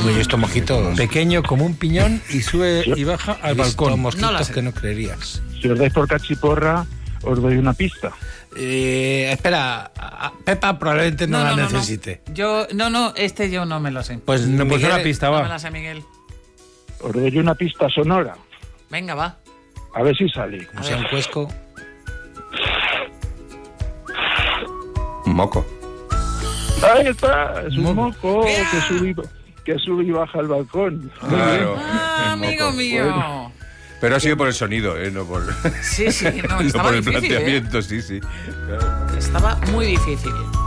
Yo he visto mojitos. Pequeño como un piñón y sube y baja al He visto balcón. mosquitos No lo sé. que no creerías. Si os dais por cachiporra, os doy una pista. Espera, Pepa probablemente no la necesite. Yo no me lo sé. Pues No, pues Miguel, una pista, No me va. la sé, Miguel. Os doy una pista sonora. Venga, va. A ver si sale. como sea un cuesco. Un moco. Ahí está, es un moco que sube y baja al balcón. Claro. Ah, el amigo moco. mío. Bueno. Pero ha sido por el sonido, no por, Sí, no, no estaba por el difícil, planteamiento, sí. Estaba muy difícil.